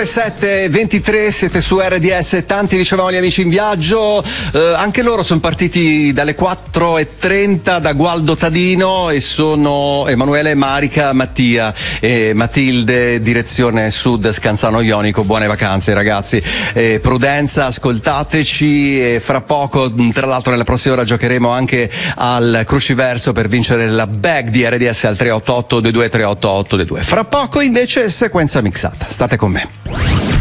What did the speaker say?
ore 7:23, siete su RDS, tanti dicevamo gli amici in viaggio, anche loro sono partiti dalle 4:30 da Gualdo Tadino e sono Emanuele, Marica, Mattia e Matilde, direzione sud Scanzano Ionico. Buone vacanze ragazzi, prudenza, ascoltateci e fra poco, tra l'altro nella prossima ora giocheremo anche al cruciverso per vincere la bag di RDS al 388 22 388 22. Fra poco invece sequenza mixata, state con me.